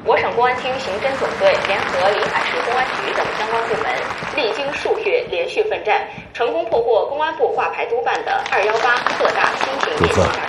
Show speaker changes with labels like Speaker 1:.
Speaker 1: 我省公安厅刑侦总队联合临海市公安局等相关部门，历经数月连续奋战，成功破获公安部挂牌督办的218特大新型电信诈